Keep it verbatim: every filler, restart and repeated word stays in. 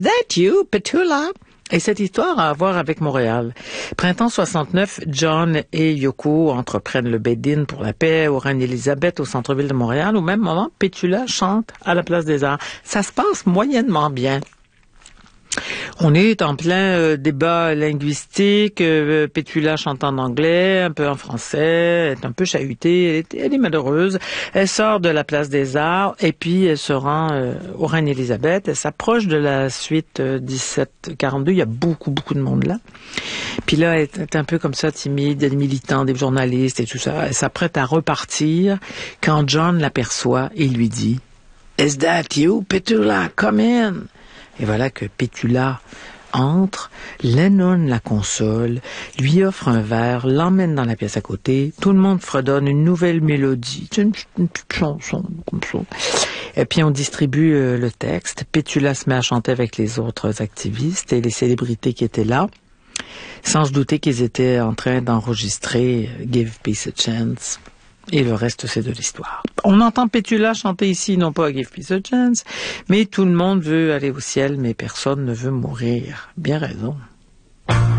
That you, Petula? Et cette histoire a à voir avec Montréal. Printemps soixante-neuf, John et Yoko entreprennent le bed-in pour la paix au Reine-Élisabeth au centre-ville de Montréal. Au même moment, Petula chante à la Place des Arts. Ça se passe moyennement bien. On est en plein euh, débat linguistique. Euh, Petula chante en anglais, un peu en français, elle est un peu chahutée, elle est, elle est malheureuse. Elle sort de la Place des Arts et puis elle se rend euh, au Reine-Élisabeth. Elle s'approche de la suite euh, dix-sept quarante-deux. Il y a beaucoup, beaucoup de monde là. Puis là, elle est un peu comme ça, timide, des militants, des journalistes et tout ça. Elle s'apprête à repartir quand John l'aperçoit et lui dit « Is that you, Petula? Come in! » Et voilà que Petula entre, Lennon la console, lui offre un verre, l'emmène dans la pièce à côté. Tout le monde fredonne une nouvelle mélodie. C'est une, une petite chanson comme ça. Et puis on distribue euh, le texte. Petula se met à chanter avec les autres activistes et les célébrités qui étaient là, sans se douter qu'ils étaient en train d'enregistrer Give Peace a Chance. Et le reste, c'est de l'histoire. On entend Petula chanter ici, non pas Give Peace a Chance, mais tout le monde veut aller au ciel, mais personne ne veut mourir. Bien raison.